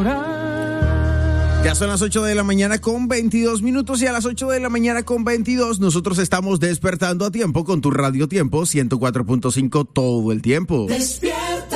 Ya son las 8 de la mañana con 22 minutos y a las 8 de la mañana con 22 nosotros estamos despertando a tiempo con tu Radio Tiempo 104.5 todo el tiempo. Despierta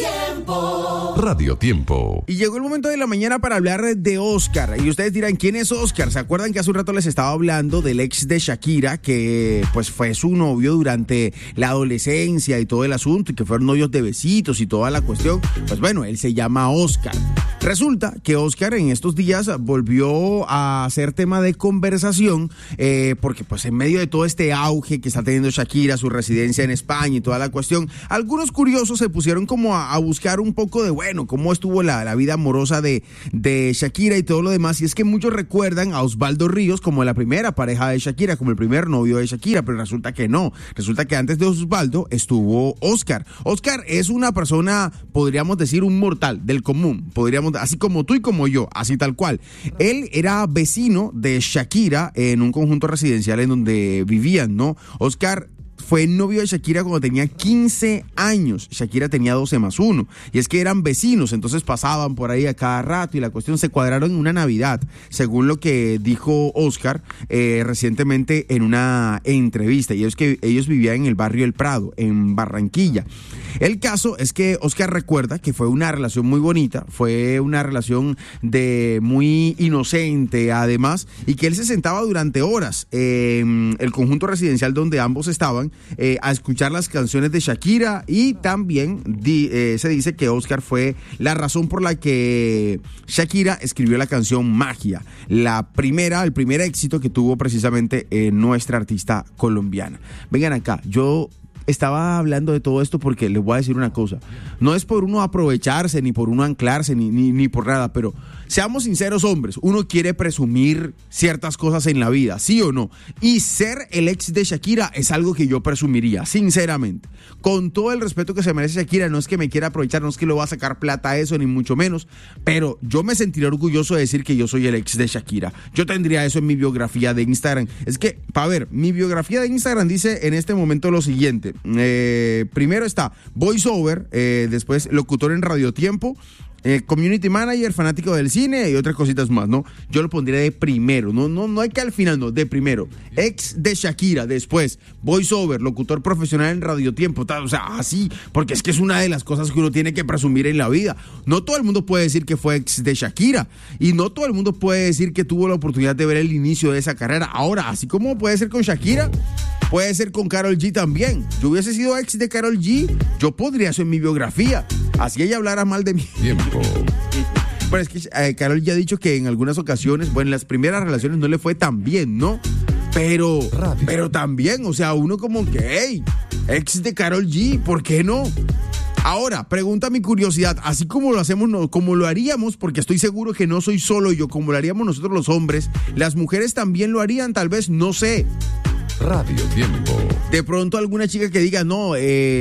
tiempo. Radio Tiempo. Y llegó el momento de la mañana para hablar de Oscar. Y ustedes dirán, ¿quién es Oscar? ¿Se acuerdan que hace un rato les estaba hablando del ex de Shakira, que pues fue su novio durante la adolescencia y todo el asunto, y que fueron novios de besitos y toda la cuestión? Pues bueno, él se llama Oscar. Resulta que Oscar en estos días volvió a ser tema de conversación porque pues en medio de todo este auge que está teniendo Shakira, su residencia en España y toda la cuestión, algunos curiosos se pusieron como a buscar un poco de, bueno, cómo estuvo la vida amorosa de Shakira y todo lo demás. Y es que muchos recuerdan a Osvaldo Ríos como la primera pareja de Shakira, como el primer novio de Shakira, pero resulta que no. Resulta que antes de Osvaldo estuvo Oscar. Oscar es una persona, podríamos decir, un mortal del común, podríamos, así como tú y como yo, así tal cual. Él era vecino de Shakira en un conjunto residencial en donde vivían, ¿no? Oscar fue novio de Shakira cuando tenía 15 años. Shakira tenía 12 más 1. Y es que eran vecinos, entonces pasaban por ahí a cada rato y la cuestión se cuadraron en una Navidad, según lo que dijo Oscar recientemente en una entrevista. Y es que ellos vivían en el barrio El Prado, en Barranquilla. El caso es que Oscar recuerda que fue una relación muy bonita, fue una relación de muy inocente además, y que él se sentaba durante horas en el conjunto residencial donde ambos estaban a escuchar las canciones de Shakira, y también se dice que Oscar fue la razón por la que Shakira escribió la canción Magia, el primer éxito que tuvo precisamente nuestra artista colombiana. Vengan acá, yo estaba hablando de todo esto porque les voy a decir una cosa. No es por uno aprovecharse, ni por uno anclarse, ni por nada, pero seamos sinceros, hombres, uno quiere presumir ciertas cosas en la vida, ¿sí o no? Y ser el ex de Shakira es algo que yo presumiría, sinceramente. Con todo el respeto que se merece Shakira, no es que me quiera aprovechar, no es que le voy a sacar plata a eso, ni mucho menos, pero yo me sentiría orgulloso de decir que yo soy el ex de Shakira. Yo tendría eso en mi biografía de Instagram. Es que, para ver, mi biografía de Instagram dice en este momento lo siguiente. Primero está voiceover, después locutor en Radio Tiempo, community manager, fanático del cine y otras cositas más, ¿no? Yo lo pondría de primero, no hay que al final, no, de primero. Ex de Shakira, después voiceover, locutor profesional en Radio Tiempo, o sea, así, porque es que es una de las cosas que uno tiene que presumir en la vida. No todo el mundo puede decir que fue ex de Shakira y no todo el mundo puede decir que tuvo la oportunidad de ver el inicio de esa carrera. Ahora, así como puede ser con Shakira, puede ser con Karol G también. Yo hubiese sido ex de Karol G, yo pondría eso en mi biografía. Así ella hablara mal de mí. Tiempo. Bueno, es que Karol ya ha dicho que en algunas ocasiones, bueno, en las primeras relaciones no le fue tan bien, ¿no? Pero también, o sea, uno como que, hey, ex de Karol G, ¿por qué no? Ahora, pregunta mi curiosidad, así como lo hacemos, como lo haríamos, porque estoy seguro que no soy solo yo, como lo haríamos nosotros los hombres, las mujeres también lo harían, tal vez, no sé. Radio Tiempo. De pronto alguna chica que diga, no,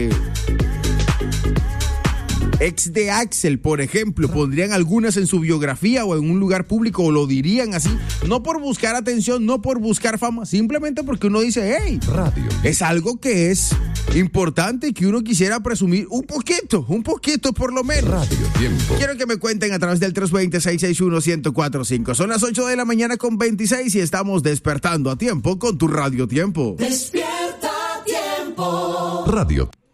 ex de Axel, por ejemplo, pondrían algunas en su biografía o en un lugar público, o lo dirían así, no por buscar atención, no por buscar fama, simplemente porque uno dice, hey, Radio. Es algo que es importante y que uno quisiera presumir un poquito por lo menos. Radio Tiempo. Quiero que me cuenten a través del 320-661-1045. Son las 8 de la mañana con 26 y estamos despertando a tiempo con tu Radio Tiempo. Despierta tiempo. Radio